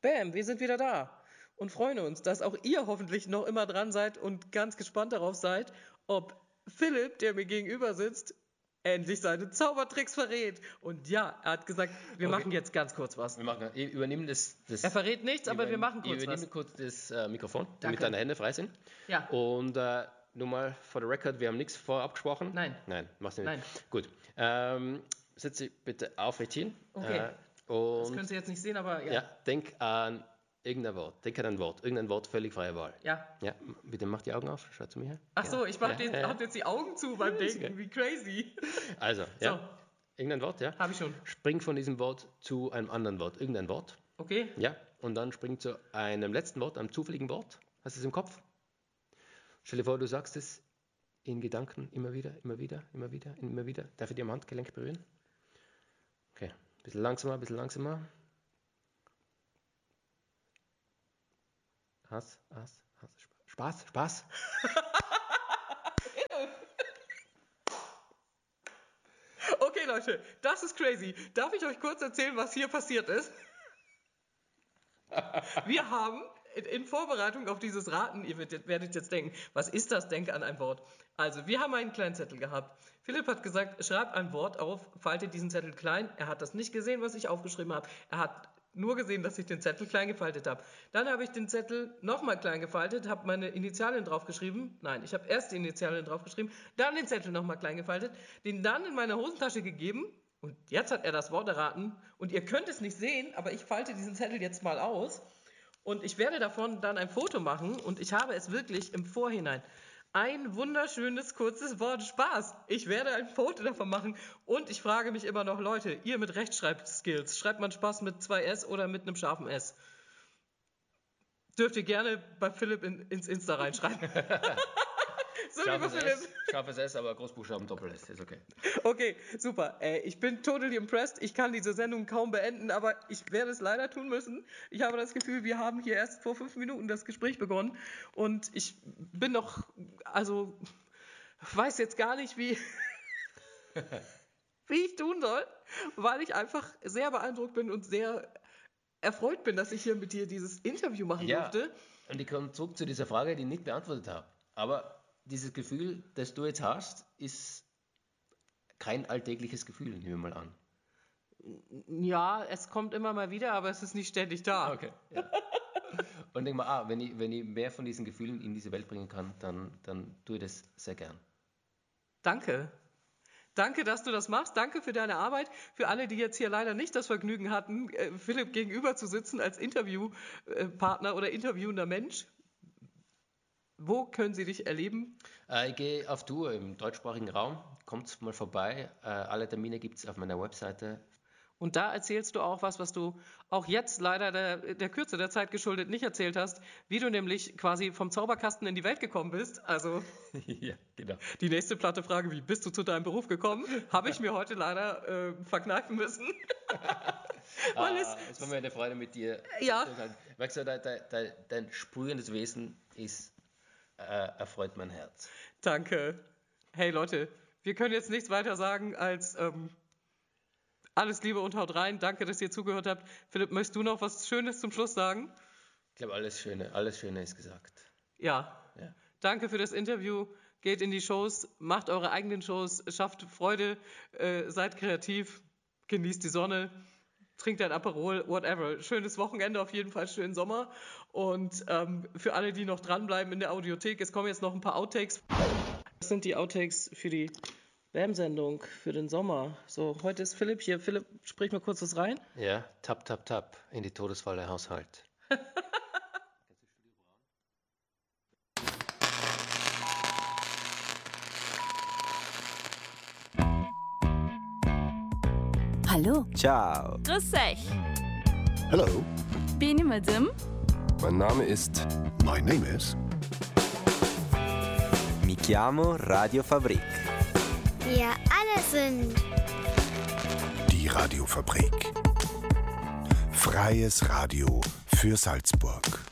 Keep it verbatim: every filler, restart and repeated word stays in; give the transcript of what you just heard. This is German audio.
Bam, wir sind wieder da und freuen uns, dass auch ihr hoffentlich noch immer dran seid und ganz gespannt darauf seid, ob Philipp, der mir gegenüber sitzt, endlich seine Zaubertricks verrät. Und ja, er hat gesagt, wir okay. machen jetzt ganz kurz was. Wir machen, ich übernehme das, das... Er verrät nichts, aber wir machen kurz was. Ich übernehme kurz das äh, Mikrofon, Danke. damit deine Hände frei sind. Ja. Und äh, nur mal for the record, wir haben nichts vorab gesprochen. Nein. Nein, machst du nicht. Nein. Gut. Ähm, setz dich bitte aufrecht hin. Okay. Äh, und das könnt ihr jetzt nicht sehen, aber ja. Ja, denk an irgendein Wort. Denk an ein Wort. Irgendein Wort, völlig freie Wahl. Ja. Ja, bitte mach die Augen auf. Schau zu mir her. Ach so, ja. ich mach ja, den, ja. hab jetzt die Augen zu beim Denken. Wie crazy. Also, so. ja. Irgendein Wort, ja? Habe ich schon. Spring von diesem Wort zu einem anderen Wort. Irgendein Wort. Okay. Ja. Und dann spring zu einem letzten Wort, einem zufälligen Wort. Hast du es im Kopf? Stell dir vor, du sagst es in Gedanken immer wieder, immer wieder, immer wieder, immer wieder. Darf ich dir am Handgelenk berühren? Okay. Ein bisschen langsamer, ein bisschen langsamer. Hass, Hass, Hass, Spaß, Spaß. Okay, Leute, das ist crazy. Darf ich euch kurz erzählen, was hier passiert ist? Wir haben in Vorbereitung auf dieses Raten, ihr werdet jetzt denken, was ist das? Denke an ein Wort. Also, wir haben einen kleinen Zettel gehabt. Philipp hat gesagt, schreib ein Wort auf, falte diesen Zettel klein. Er hat das nicht gesehen, was ich aufgeschrieben habe. Er hat nur gesehen, dass ich den Zettel klein gefaltet habe. Dann habe ich den Zettel nochmal klein gefaltet, habe meine Initialien draufgeschrieben. Nein, ich habe erst die Initialien draufgeschrieben, dann den Zettel nochmal klein gefaltet, den dann in meine Hosentasche gegeben und jetzt hat er das Wort erraten und ihr könnt es nicht sehen, aber ich falte diesen Zettel jetzt mal aus und ich werde davon dann ein Foto machen und ich habe es wirklich im Vorhinein. Ein wunderschönes, kurzes Wort Spaß. Ich werde ein Foto davon machen und ich frage mich immer noch, Leute, ihr mit Rechtschreibskills, schreibt man Spaß mit zwei S oder mit einem scharfen S? Dürft ihr gerne bei Philipp in, ins Insta reinschreiben. So, lieber Philipp. Scharfes S, aber Großbuchstaben Doppel-S, ist okay. Okay, super. Äh, ich bin totally impressed. Ich kann diese Sendung kaum beenden, aber ich werde es leider tun müssen. Ich habe das Gefühl, wir haben hier erst vor fünf Minuten das Gespräch begonnen und ich bin noch, also, weiß jetzt gar nicht, wie, wie ich tun soll, weil ich einfach sehr beeindruckt bin und sehr erfreut bin, dass ich hier mit dir dieses Interview machen ja, durfte. Und ich komme zurück zu dieser Frage, die ich nicht beantwortet habe. Aber dieses Gefühl, das du jetzt hast, ist kein alltägliches Gefühl, nehmen wir mal an. Ja, es kommt immer mal wieder, aber es ist nicht ständig da. Okay. Ja. Und denk mal, ah, wenn ich, wenn ich mehr von diesen Gefühlen in diese Welt bringen kann, dann, dann tue ich das sehr gern. Danke. Danke, dass du das machst. Danke für deine Arbeit. Für alle, die jetzt hier leider nicht das Vergnügen hatten, Philipp gegenüber zu sitzen als Interviewpartner oder interviewender Mensch. Wo können Sie dich erleben? Äh, ich gehe auf Tour im deutschsprachigen Raum. Kommt mal vorbei. Äh, alle Termine gibt es auf meiner Webseite. Und da erzählst du auch was, was du auch jetzt leider der, der Kürze der Zeit geschuldet nicht erzählt hast, wie du nämlich quasi vom Zauberkasten in die Welt gekommen bist. Also ja, genau. Die nächste platte Frage, wie bist du zu deinem Beruf gekommen, habe ich mir heute leider äh, verkneifen müssen. ah, es, es war mir eine Freude mit dir. Ja. Weißt du, dein, dein, dein sprühendes Wesen ist Äh, erfreut mein Herz. Danke. Hey Leute, wir können jetzt nichts weiter sagen als ähm, alles Liebe und haut rein. Danke, dass ihr zugehört habt. Philipp, möchtest du noch was Schönes zum Schluss sagen? Ich glaube, alles Schöne, alles Schöne ist gesagt. Ja. ja. Danke für das Interview. Geht in die Shows, macht eure eigenen Shows, schafft Freude, äh, seid kreativ, genießt die Sonne. Trinkt ein Aperol, whatever. Schönes Wochenende, auf jeden Fall schönen Sommer. Und ähm, für alle, die noch dranbleiben in der Audiothek, es kommen jetzt noch ein paar Outtakes. Das sind die Outtakes für die Bam-Sendung, für den Sommer. So, heute ist Philipp hier. Philipp, sprich mal kurz was rein. Ja, tap, tap, tap, in die Todesfalle Haushalt. Hallo. Ciao. Grüß euch. Hello. Bin ich mit dem? Mein Name ist... My name is... Mi chiamo Radio Fabrik. Wir alle sind... Die Radiofabrik. Freies Radio für Salzburg.